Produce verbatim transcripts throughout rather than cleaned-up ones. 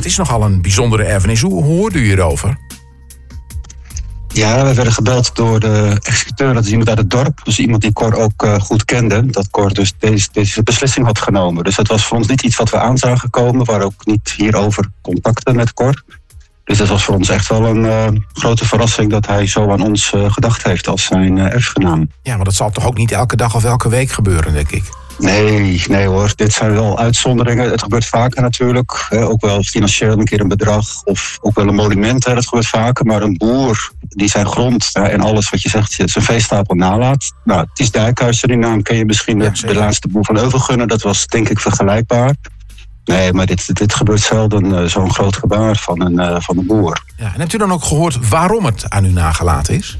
is nogal een bijzondere erfenis. Hoe hoorde u hierover? Ja, we werden gebeld door de executeur. Dat is iemand uit het dorp. Dus iemand die Cor ook uh, goed kende. Dat Cor dus deze, deze beslissing had genomen. Dus dat was voor ons niet iets wat we aan zagen komen. We waren ook niet hierover contacten met Cor. Dus dat was voor ons echt wel een uh, grote verrassing dat hij zo aan ons uh, gedacht heeft als zijn uh, erfgenaam. Ja, maar dat zal toch ook niet elke dag of elke week gebeuren, denk ik? Nee, nee hoor. Dit zijn wel uitzonderingen. Het gebeurt vaker natuurlijk. Hè, ook wel financieel een keer een bedrag of ook wel een monument. Hè, dat gebeurt vaker. Maar een boer die zijn grond hè, en alles wat je zegt, zijn veestapel nalaat. Nou, Ties Dijkhuizen, die naam ken je misschien. Ja, de laatste boer van Euvelgunne. Dat was denk ik vergelijkbaar. Nee, maar dit, dit gebeurt zelden uh, zo'n groot gebaar van een, uh, van een boer. Ja, en hebt u dan ook gehoord waarom het aan u nagelaten is?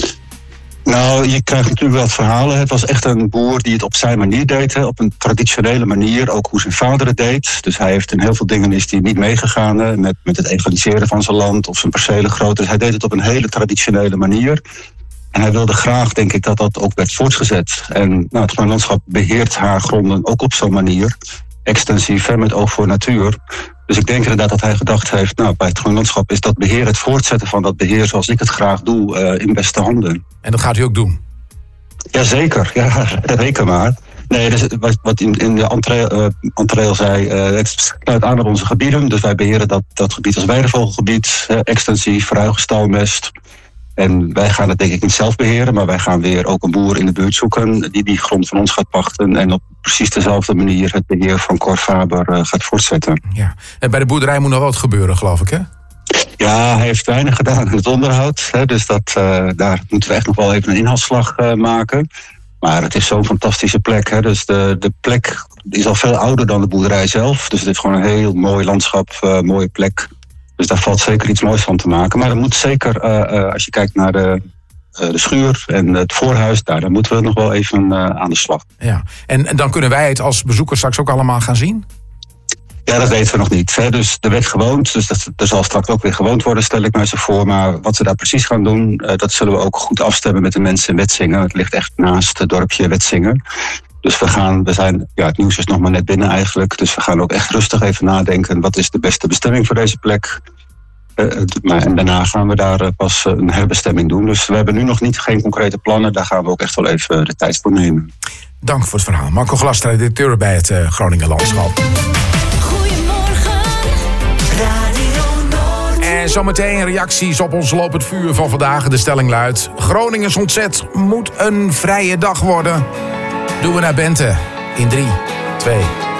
Nou, je krijgt natuurlijk wel verhalen. Het was echt een boer die het op zijn manier deed. Hè, op een traditionele manier, ook hoe zijn vader het deed. Dus hij heeft in heel veel dingen is hij niet meegegaan hè, met, met het egaliseren van zijn land of zijn percelen groot. Dus hij deed het op een hele traditionele manier. En hij wilde graag, denk ik, dat dat ook werd voortgezet. En nou, het Groenlandschap beheert haar gronden ook op zo'n manier. Extensief, hè, met oog voor natuur. Dus ik denk inderdaad dat hij gedacht heeft, nou, bij het Groenlandschap is dat beheer, het voortzetten van dat beheer zoals ik het graag doe, uh, in beste handen. En dat gaat u ook doen? Jazeker, ja, reken maar. Nee, dus wat, wat in, in de entree uh, zei, uh, het sluit aan op onze gebieden. Dus wij beheren dat, dat gebied als weidevogelgebied, uh, extensief, ruigenstalmest. En wij gaan het denk ik niet zelf beheren, maar wij gaan weer ook een boer in de buurt zoeken die die grond van ons gaat pachten en op precies dezelfde manier het beheer van Cor Faber uh, gaat voortzetten. Ja. En bij de boerderij moet nog wat gebeuren, geloof ik, hè? Ja, hij heeft weinig gedaan in het onderhoud. Hè, dus dat, uh, daar moeten we echt nog wel even een inhaalslag uh, maken. Maar het is zo'n fantastische plek. Hè, dus de, de plek is al veel ouder dan de boerderij zelf. Dus het is gewoon een heel mooi landschap, uh, mooie plek. Dus daar valt zeker iets moois van te maken. Maar er moet zeker, uh, uh, als je kijkt naar de, uh, de schuur en het voorhuis, daar, daar moeten we nog wel even uh, aan de slag. Ja. En, en dan kunnen wij het als bezoekers straks ook allemaal gaan zien? Ja, dat weten we nog niet. Hè. Dus er werd gewoond, dus dat, er zal straks ook weer gewoond worden, stel ik mij zo voor. Maar wat ze daar precies gaan doen, uh, dat zullen we ook goed afstemmen met de mensen in Wetsinge. Het ligt echt naast het dorpje Wetsinge. Dus we gaan, we zijn, ja, het nieuws is nog maar net binnen eigenlijk. Dus we gaan ook echt rustig even nadenken. Wat is de beste bestemming voor deze plek? Uh, maar, en daarna gaan we daar uh, pas uh, een herbestemming doen. Dus we hebben nu nog niet geen concrete plannen. Daar gaan we ook echt wel even de tijd voor nemen. Dank voor het verhaal. Marco Glastra, directeur bij het uh, Groningen Landschap. Goedemorgen, Radio Noord. En zometeen reacties op ons lopend vuur van vandaag. De stelling luidt: Groningens ontzet moet een vrije dag worden. Doen we naar Bente in drie, twee,